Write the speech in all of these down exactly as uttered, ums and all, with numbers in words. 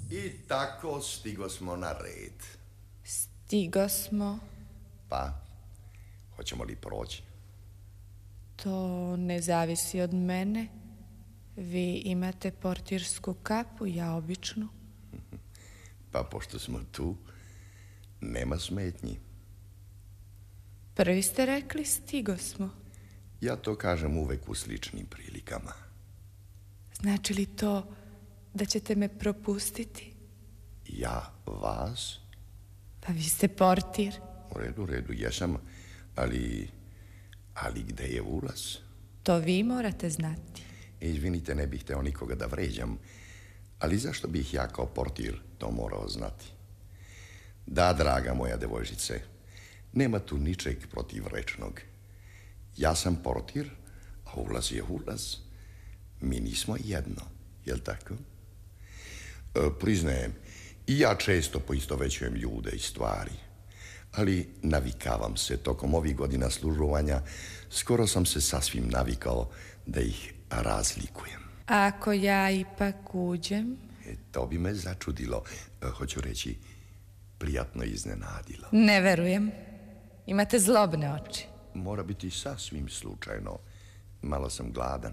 I tako stigo smo na red. Stigo smo. Pa, hoćemo li proći? To ne zavisi od mene. Vi imate portirsku kapu, ja običnu. Pa pošto smo tu, nema smetnji. Prvi ste rekli stigo smo. Ja to kažem uvek u sličnim prilikama. Znači li to da ćete me propustiti? Ja vas? Pa vi ste portir. U redu, u redu, jesam, ali... Ali gde je ulaz? To vi morate znati. Izvinite, ne bih hteo nikoga da vređam, ali zašto bih ja kao portir to morao znati? Da, draga moja devojžice, nema tu ničeg protivrečnog. Ja sam portir, a ulaz je ulaz. Mi nismo jedno, jel tako? E, priznajem, i ja često poistovećujem ljude i stvari, ali navikavam se tokom ovih godina služovanja. Skoro sam se sasvim navikao da ih razlikujem. Ako ja ipak uđem? E, to bi me začudilo, e, hoću reći, prijatno iznenadilo. Ne verujem. Imate zlobne oči. Mora biti sasvim slučajno. Malo sam gladan.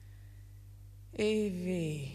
I vi.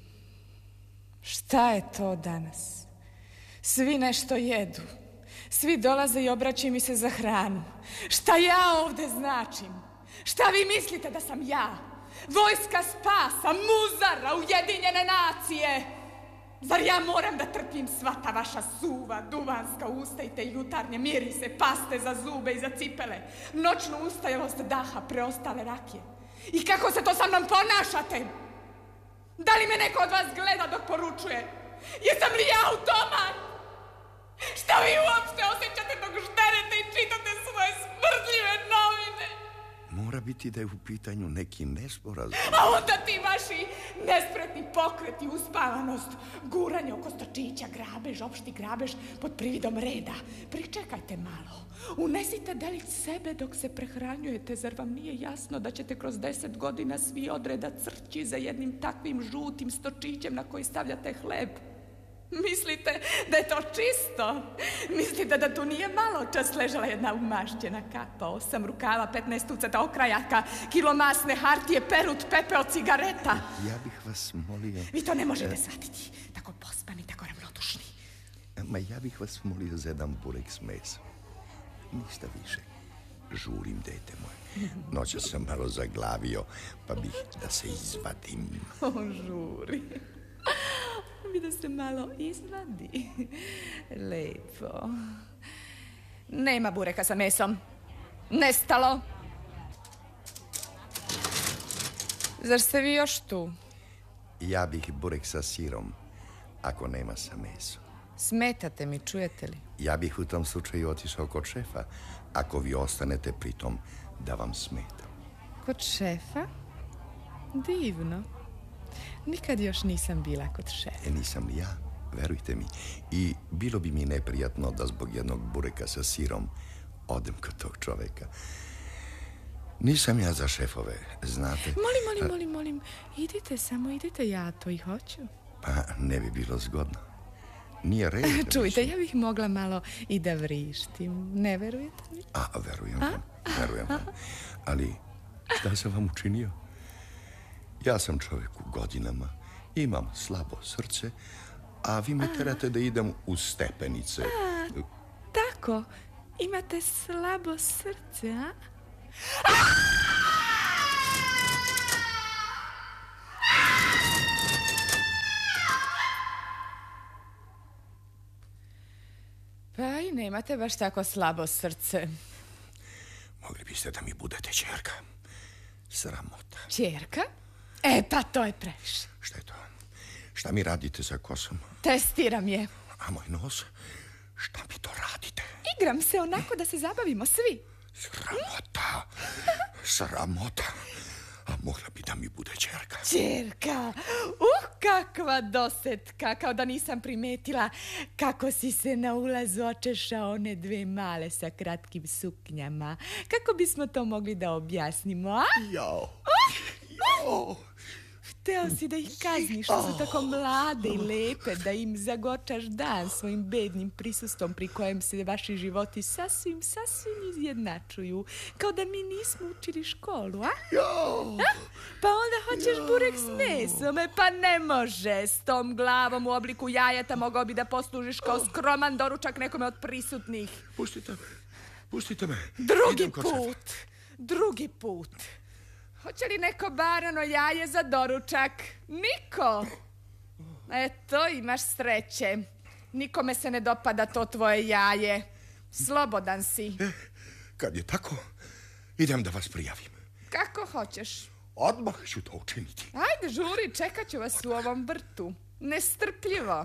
Šta je to danas? Svi nešto jedu. Svi dolaze i obraćaju mi se za hranu. Šta ja ovde značim? Šta vi mislite da sam ja? Vojska spasa, muzara, Ujedinjene nacije. Zar ja moram da trpim sva ta vaša suva, duvanska usta i te jutarnje mirise, paste za zube i za cipele, noćnu ustajalost daha, preostale rakije? I kako se to sa mnom ponašate? Da li me neko od vas gleda dok poručuje? Jesam li ja automat? Šta vi uopšte osjećate dok žderete i čitate svoje smrdljive novine? Mora biti da je u pitanju neki nesporazum. A onda ti vaši nespretni pokreti, uspavanost, guranje oko stočića, grabež, opšti grabež pod prividom reda. Pričekajte malo. Unesite delić sebe dok se prehranjujete. Zar vam nije jasno da ćete kroz deset godina svi odreda crći za jednim takvim žutim stočićem na koji stavljate hleb? Mislite da je to čisto? Mislite da tu nije malo čas ležala jedna umašćena kapa, osam rukava, petnaest tucata okrajaka, kilo masne hartije, perut, pepeo, cigareta? Ja bih vas molio... Vi to ne možete shvatiti. Tako pospani, tako ravnodušni. Ma ja bih vas molio za jedan burek s mesom. Ništa više. Žurim, dete moje. Noća sam malo zaglavio, pa bih da se izvadim. O, žuri. Mi da se malo izvadi. Lepo. Nema bureka sa mesom. Nestalo. Zar ste vi još tu? Ja bih burek sa sirom, ako nema sa mesom. Smetate mi, čujete li? Ja bih u tom slučaju otišao kod šefa, ako vi ostanete pritom da vam smetam. Kod šefa? Divno. Nikad još nisam bila kod šefa. E, nisam li ja, verujte mi. I bilo bi mi neprijatno da zbog jednog bureka sa sirom odem kod tog čoveka. Nisam ja za šefove, znate. Molim, molim, molim, molim. Idite, samo idite, ja to i hoću. Pa ne bi bilo zgodno. Nije red. Čujte, ja bih mogla malo i da vrištim. Ne verujete mi? A, verujem vam, verujem vam. Ali šta sam vam učinio? Ja sam čovjek u godinama, imam slabo srce, a vi me terate da idem u stepenice. A, tako, imate slabo srce, a? Pa i nemate baš tako slabo srce. Mogli biste da mi budete ćerka. Sramota. Ćerka? E, pa to je previše. Šta je to? Šta mi radite sa kosom? Testiram je. A moj nos? Šta mi to radite? Igram se onako da se zabavimo svi. Sramota. Sramota. A mogla bi da mi bude ćerka. Ćerka? Uh, kakva dosetka. Kao da nisam primetila kako si se na ulazu očešao one dve male sa kratkim suknjama. Kako bismo to mogli da objasnimo, a? Jao. Jao. Hteo si da ih kazniš što su tako mlade i lepe, da im zagočaš dan svojim bednim prisustvom pri kojem se vaši životi sasvim, sasvim izjednačuju. Kao da mi nismo učili školu, a? a? Pa onda hoćeš burek s mesom, e pa ne može. S tom glavom u obliku jajeta mogao bi da poslužiš kao skroman doručak nekome od prisutnih. Pustite me, pustite me. Drugi put, drugi put. Hoće li neko barano jaje za doručak? Niko. Eto, imaš sreće. Nikome se ne dopada to tvoje jaje. Slobodan si. E, kad je tako, idem da vas prijavim. Kako hoćeš. Odmah ću to učiniti. Ajde, žuri, čekat ću vas u ovom vrtu. Nestrpljivo.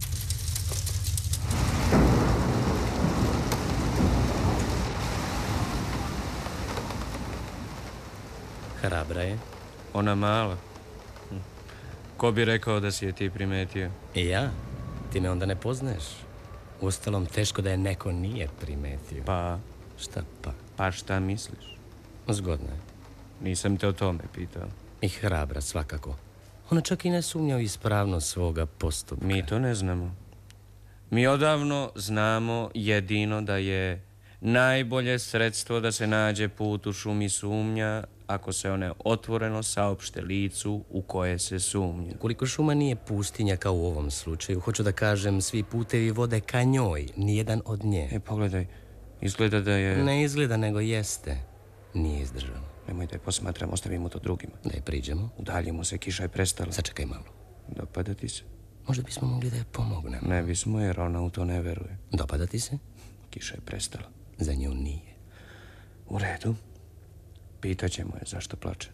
Hrabra je. Ona mala. Ko bi rekao da si je ti primetio? I ja? Ti me onda ne poznaješ. Uostalom, teško da je neko nije primetio. Pa? Šta pa? Pa šta misliš? Zgodno je. Nisam te o tome pitao. I hrabra, svakako. Ona čak i ne sumnja u ispravnost svoga postupka. Mi to ne znamo. Mi odavno znamo jedino da je najbolje sredstvo da se nađe put u šumi sumnja ako se one otvoreno saopšte licu u koje se sumnja. Koliko šuma nije pustinja kao u ovom slučaju, hoću da kažem, svi putevi vode ka njoj, nijedan od nje. E, pogledaj, izgleda da je... Ne izgleda, nego jeste. Nije izdržano. Nemoj da je posmatram, ostavimo to drugima. Da je priđemo. Udaljimo se, kiša je prestala. Sačekaj malo. Dopada ti se? Možda bismo mogli da je pomognemo. Ne bismo, jer ona u to ne veruje. Dopada ti se? Kiša je prestala. Za nju nije. U redu. Pitaćemo je zašto plače.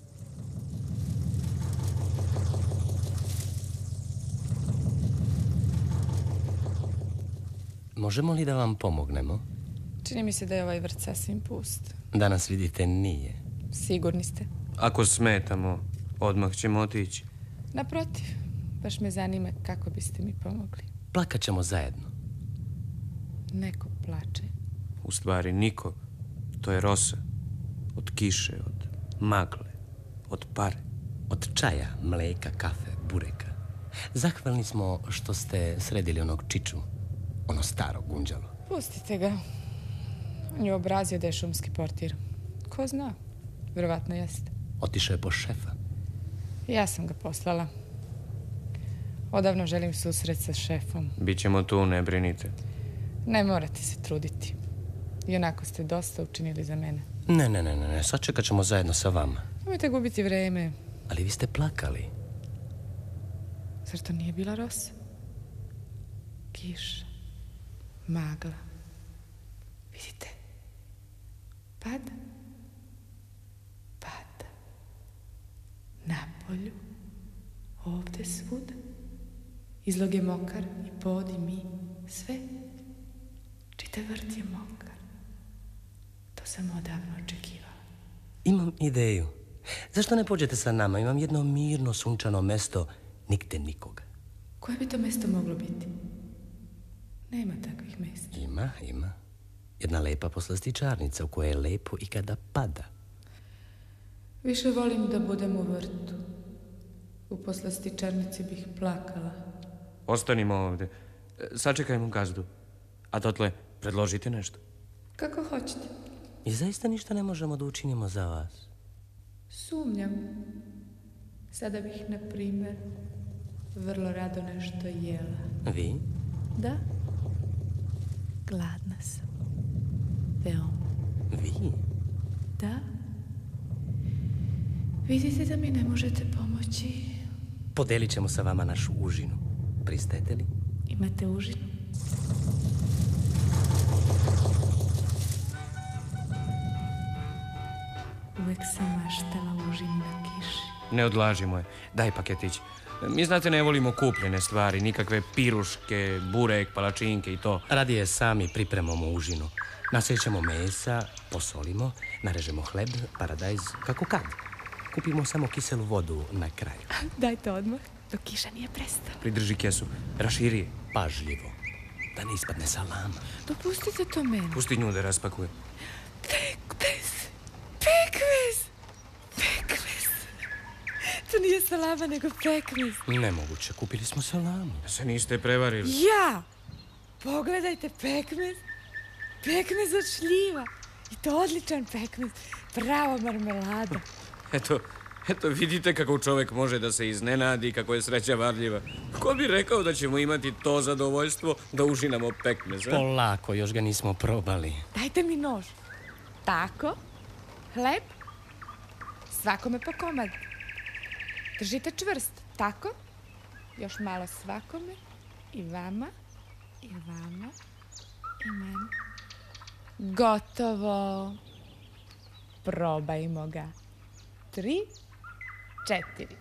Možemo li da vam pomognemo? Čini mi se da je ovaj vrt sasvim pust. Danas vidite nije. Sigurni ste? Ako smetamo, odmah ćemo otići. Naprotiv, baš me zanima kako biste mi pomogli. Plakat ćemo zajedno. Neko plače. U stvari niko. To je rosa. Od kiše, od magle, od pare. Od čaja, mleka, kafe, bureka. Zahvalni smo što ste sredili onog čiču. Ono staro gunđalo. Pustite ga. On je obrazio da je šumski portir. Ko zna? Vjerovatno jeste. Otišao je po šefa. Ja sam ga poslala. Odavno želim susret sa šefom. Bićemo tu, ne brinite. Ne morate se truditi. I onako ste dosta učinili za mene. Ne, ne, ne, ne, sačekat ćemo zajedno sa vama. Nemojte gubiti vreme. Ali vi ste plakali. Zar to nije bila rosa? Kiša. Magla. Vidite? Pada. Pada. Napolju. Ovde svuda. Izlog je mokar i pod i mi. Sve. Čitav vrt je mokar. To sam odavno očekivala. Imam ideju. Zašto ne pođete sa nama? Imam jedno mirno, sunčano mesto, nigde nikoga. Koje bi to mesto moglo biti? Nema takvih mesta. Ima, ima. Jedna lepa poslastičarnica u kojoj je lepo i kada pada. Više volim da budem u vrtu. U poslastičarnici bih plakala. Ostanimo ovde. Sačekajmo gazdu. A dotle, predložite nešto. Kako hoćete. I zaista ništa ne možemo da učinimo za vas. Sumnjam. Sada bih, na primjer, vrlo rado nešto jela. Vi? Da. Gladna sam. Veoma. Vi? Da. Vidite da mi ne možete pomoći. Podelit ćemo sa vama našu užinu. Pristajete li? Imate užinu? Uvek sam maštala užinu na kiši. Ne odlažimo je. Daj paketić. Mi, znate, ne volimo kupljene stvari, nikakve piruške, burek, palačinke i to. Radije sami pripremamo užinu. Nasjećemo mesa, posolimo, narežemo hleb, paradajz, kako kad. Kupimo samo kiselu vodu na kraju. Dajte odmah, dok kiša nije prestala. Pridrži kesu. Raširi je. Pažljivo. Da ne ispadne salama. Dopustite to meni. Pusti nju da raspakuje. Pekmez. Pekmez. Pekmez. To nije salama, nego pekmez. Nemoguće, kupili smo salamu. Se niste prevarili. Ja! Pogledajte, pekmez. Pekmez od šljiva. I to odličan pekmez. Prava marmelada. Eto, eto vidite kako čovjek može da se iznenadi, kako je sreća varljiva. Ko bi rekao da ćemo imati to zadovoljstvo da užinamo pekmez, a? Polako, još ga nismo probali. Dajte mi nož. Tako. Hleb. Svakome po komad. Držite čvrst. Tako. Još malo svakome. I vama. I vama. I meni. Gotovo. Probajmo ga. Tri, četiri.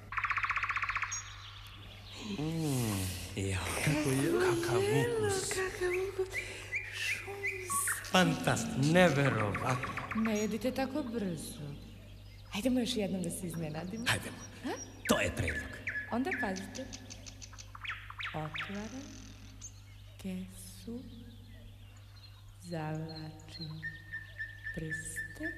Mm, jao, kako je, kakav ukus. Kakav ukus. Šums. Fantast, neverovatno. Ne jedite tako brzo. Hajdemo još jednom da se iznenadimo. Hajdemo. Ha? To je predlog. Onda pazite. Otvaram kesu. Zavlačim prste.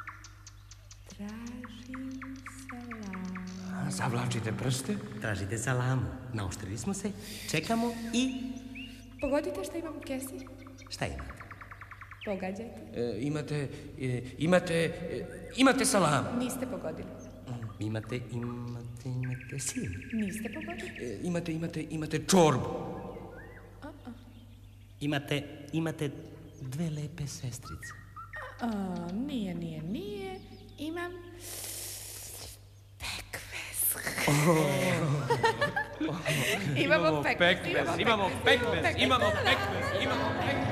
Tražim salamu. Zavlačite prste. Tražite salamu. Naoštrili smo se. Čekamo i... Pogodite šta imam u kesi. Šta imate? Pogađajte. E, imate, e, imate, e, imate salamu. Niste pogodili. Mm, imate, imate, imate sir. Niste pogodili. E, imate, imate, imate čorbu. A-a. Imate, imate dve lepe sestrice. A, nije, nije, nije. Imam pekmez. Imamo pekmez. Imamo pekmez, imamo pekmez, imamo pekmez.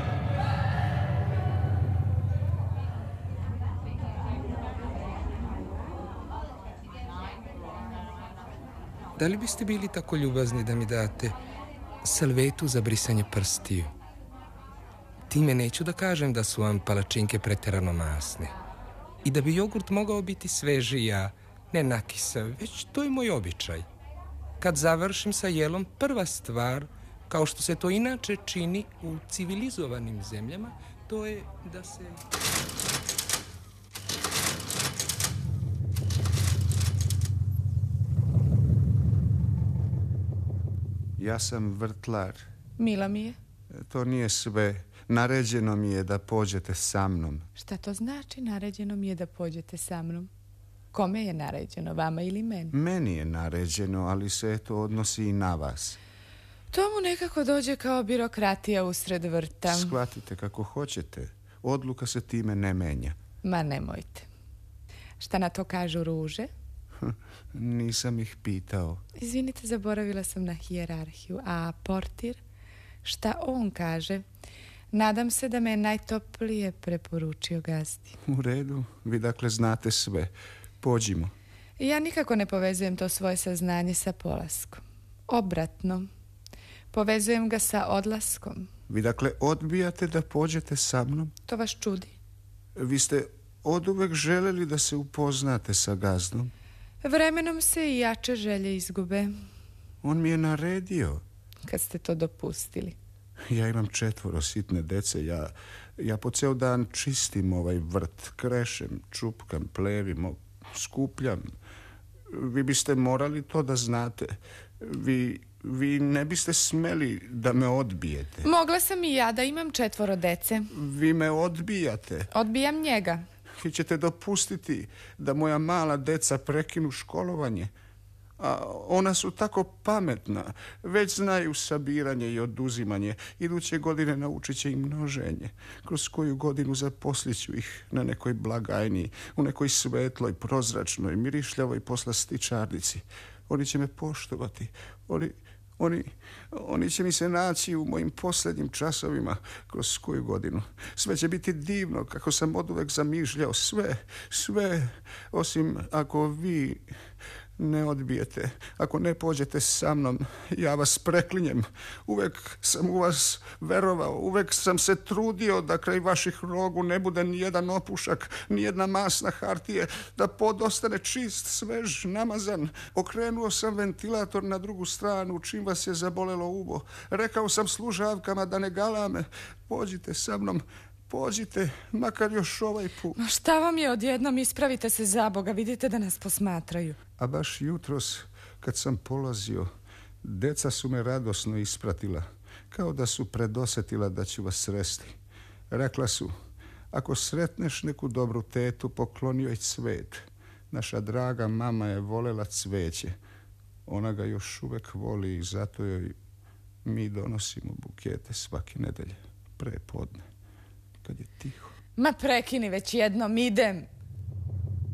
Da li biste bili tako ljubazni da mi date salvetu za brisanje prstiju? Time neću da kažem da su vam palačinke preterano masne. I da bi jogurt mogao biti svežiji, a ne nakisav, već to je moj običaj. Kad završim sa jelom, prva stvar, kao što se to inače čini u civilizovanim zemljama, to je da se... Ja sam vrtlar. Mila mi je. To nije sve. Naređeno mi je da pođete sa mnom. Šta to znači? Naređeno mi je da pođete sa mnom. Kome je naređeno, vama ili meni? Meni je naređeno, ali se to odnosi i na vas. To mu nekako dođe kao birokratija usred vrta. Shvatite kako hoćete. Odluka se time ne menja. Ma nemojte. Šta na to kažu ruže? Nisam ih pitao. Izvinite, zaboravila sam na hijerarhiju. A portir? Šta on kaže? Nadam se da me je najtoplije preporučio gazdi. U redu, vi dakle znate sve. Pođimo. Ja nikako ne povezujem to svoje saznanje sa polaskom. Obratno. Povezujem ga sa odlaskom. Vi dakle odbijate da pođete sa mnom? To vas čudi. Vi ste oduvek želeli da se upoznate sa gazdom? Vremenom se i jače želje izgube. On mi je naredio. Kad ste to dopustili. Ja imam četvoro sitne dece. Ja, ja po ceo dan čistim ovaj vrt. Krešem, čupkam, plevim, skupljam. Vi biste morali to da znate. Vi, vi ne biste smeli da me odbijete. Mogla sam i ja da imam četvoro dece. Vi me odbijate. Odbijam njega. Vi ćete dopustiti da moja mala deca prekinu školovanje. A ona su tako pametna. Već znaju sabiranje i oduzimanje. Iduće godine naučit će i množenje. Kroz koju godinu zaposlit ću ih na nekoj blagajni, u nekoj svetloj, prozračnoj, mirišljavoj poslastičarnici. Oni će me poštovati. Oni, oni, oni će mi se naći u mojim posljednjim časovima. Kroz koju godinu. Sve će biti divno, kako sam oduvek zamišljao. Sve, sve, osim ako vi ne odbijete, ako ne pođete sa mnom, ja vas preklinjem. Uvek sam u vas verovao, uvek sam se trudio da kraj vaših rogu ne bude ni jedan opušak, ni jedna masna hartije, da pod ostane čist, svež, namazan. Okrenuo sam ventilator na drugu stranu, čim vas je zabolelo uvo. Rekao sam služavkama da ne galame. Pođite sa mnom, Pođite, makar još ovaj put. Ma šta vam je odjednom, ispravite se za Boga, vidite da nas posmatraju. A baš jutros, kad sam polazio, deca su me radosno ispratila, kao da su predosetila da ću vas sresti. Rekla su, ako sretneš neku dobru tetu, pokloni joj cvet. Naša draga mama je volela cveće. Ona ga još uvek voli i zato joj mi donosimo bukete svake nedelje, pre podne, kad je tiho. Ma prekini već jednom, idem.